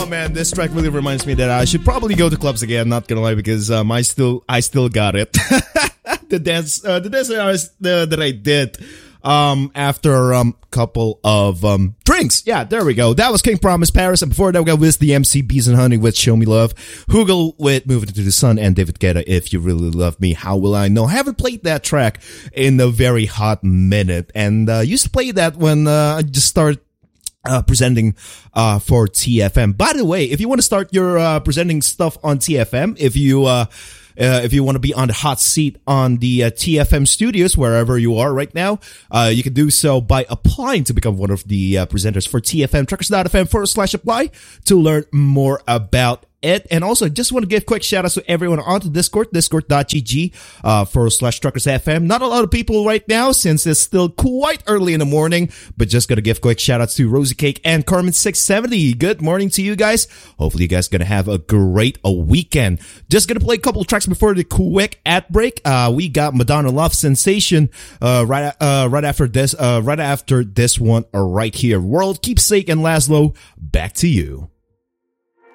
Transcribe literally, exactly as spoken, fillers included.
Oh man, this track really reminds me that I should probably go to clubs again. Not gonna lie, because um, I still, I still got it. the dance, uh, the dance uh, that I did um after um couple of um drinks. Yeah, there we go. That was King Promise Paris, and before that we got Wiz the M C, Bees and Honey with Show Me Love, Hugel with Moving to the Sun, and David Guetta, If You Really Love Me, How Will I Know. I haven't played that track in a very hot minute, and uh used to play that when uh, I just started Uh, presenting uh for T F M. By the way, if you want to start your uh presenting stuff on T F M, if you uh Uh, if you want to be on the hot seat on the uh, T F M studios, wherever you are right now, uh, you can do so by applying to become one of the uh, presenters for T F M. Truckers.fm forward slash apply to learn more about it. And also, just want to give quick shout outs to everyone on the Discord, discord.gg uh, forward slash truckersfm. Not a lot of people right now since it's still quite early in the morning, but just going to give quick shout outs to Rosie Cake and Carmen six seventy. Good morning to you guys. Hopefully you guys going to have a great a weekend. Just going to play a couple of tracks before the quick ad break. Uh, we got Madonna Love Sensation uh, right uh, right after this uh, right after this one uh, right here. World Keepsake and Laszlo, back to you.